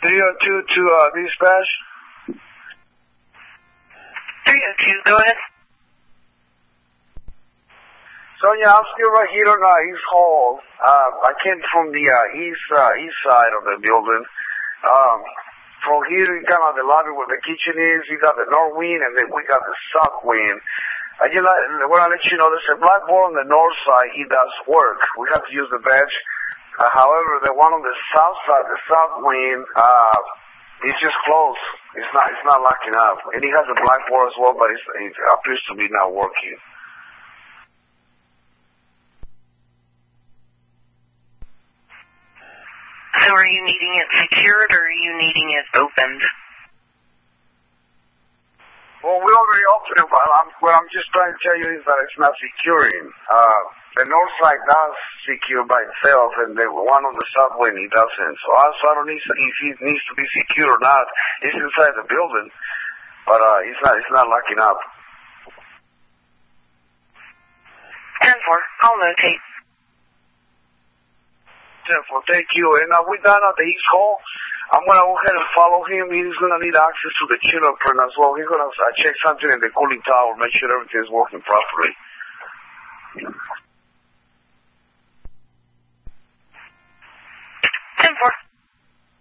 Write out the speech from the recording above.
302 to dispatch. 302, go ahead. So yeah, I'm still right here on East Hall. I came from the east side of the building. From here, you got the lobby where the kitchen is. You got the north wing, and then we got the south wing. I want to let you know there's a blackboard on the north side. It does work. We have to use the bench. However, the one on the south side, the south wing, it's just closed. It's not locking up. And it has a blackboard as well, but it appears to be not working. So are you needing it secured or are you needing it opened? Well, we already opened it, but what I'm just trying to tell you is that it's not securing. The north side does secure by itself, and the one on the south wing, it doesn't. So I don't know if it needs to be secured or not. It's inside the building, but it's not locking up. 10-4, I'll notate. 10-4, thank you. And we're done at the East Hall. I'm going to go ahead and follow him. He's going to need access to the chiller print as well. He's going to check something in the cooling tower, make sure everything is working properly.